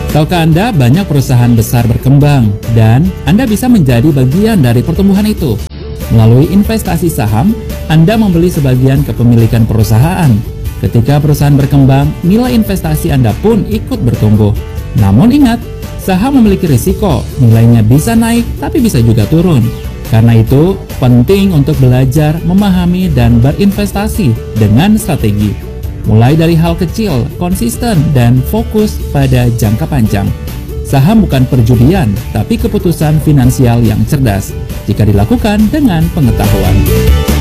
Tahukah Anda banyak perusahaan besar berkembang dan Anda bisa menjadi bagian dari pertumbuhan itu? Melalui investasi saham, Anda membeli sebagian kepemilikan perusahaan. Ketika perusahaan berkembang, nilai investasi Anda pun ikut bertumbuh. Namun ingat, saham memiliki risiko, nilainya bisa naik tapi bisa juga turun. Karena itu, penting untuk belajar, memahami, dan berinvestasi dengan strategi. Mulai dari hal kecil, konsisten, dan fokus pada jangka panjang. Saham bukan perjudian, tapi keputusan finansial yang cerdas jika dilakukan dengan pengetahuan.